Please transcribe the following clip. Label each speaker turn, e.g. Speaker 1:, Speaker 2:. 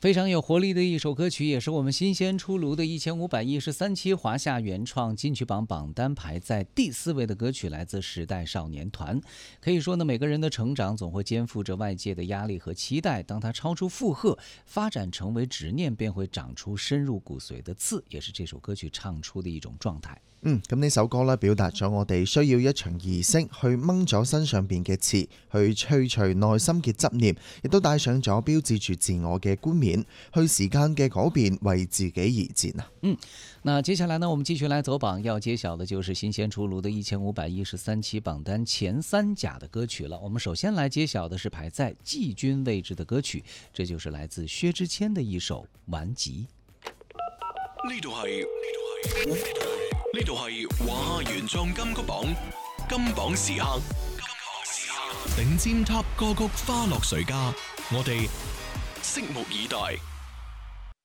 Speaker 1: 非常有活力的一首歌曲，也是我们新鲜出炉的1513期华夏原创金曲榜榜单排在第4位的歌曲，来自时代少年团。可以说呢，每个人的成长总会肩负着外界的压力和期待，当它超出负荷，发展成为执念，便会长出深入骨髓的刺，也是这首歌曲唱出的一種狀態。
Speaker 2: 咁呢首歌咧，表達咗我哋需要一場儀式去掹咗身上邊嘅刺，去去除內心嘅執念，亦都帶上咗標誌住自我嘅冠冕，去時間嘅改變為自己而戰啊。
Speaker 1: 那接下來呢，我們繼續來走榜，要揭曉的就是新鮮出爐的1513期榜單前3甲的歌曲了。我們首先來揭曉的是排在季軍位置的歌曲，這就是來自薛之謙的一首《頑疾》。
Speaker 3: 呢度係華夏原創金曲榜金榜時刻，頂尖 Top 歌曲花落誰家，我哋拭目以待。